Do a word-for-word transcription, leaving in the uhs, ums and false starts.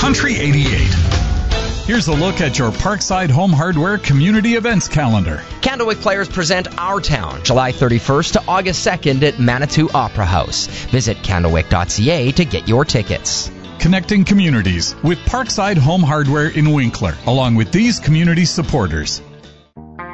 Country eighty-eight. Here's a look at your Parkside Home Hardware community events calendar. Candlewick Players present Our Town, July thirty-first to August second at Manitou Opera House. Visit candlewick dot c a to get your tickets. Connecting communities with Parkside Home Hardware in Winkler, along with these community supporters.